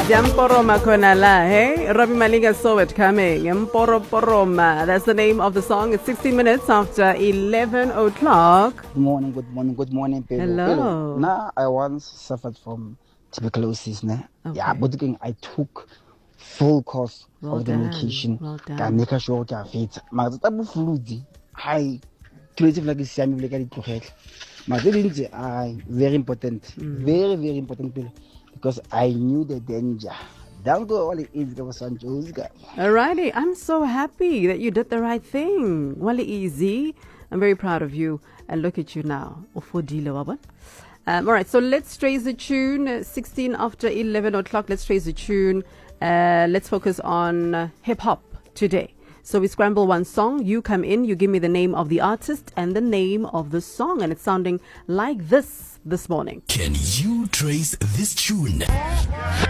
Yamporoma Konala, hey? Robbie Malinga saw it coming. Yamporoma. That's the name of the song. It's 16 minutes after 11 o'clock. Good morning, good morning, good morning, Pelo. Hello. Now, I once suffered from tuberculosis. Okay. Yeah, but again, I took full course Well of the done. medication. Well done. Ka make sure ke a fetsa. Mara tsa bofludi, I creative like siame le ka ditlogela. Mara tse ding tse, very important. Very, very important, Pelo. Because I knew the danger. Down to all the AIDS that was on Joe's guy. Alrighty, I'm so happy that you did the right thing. Wale easy. I'm very proud of you. And look at you now. Alright, so let's trace the tune. 16 after 11 o'clock, let's trace the tune. Let's focus on hip-hop today. So we scramble one song, you come in, you give me the name of the artist and the name of the song, and it's sounding like this morning. Can you trace this tune?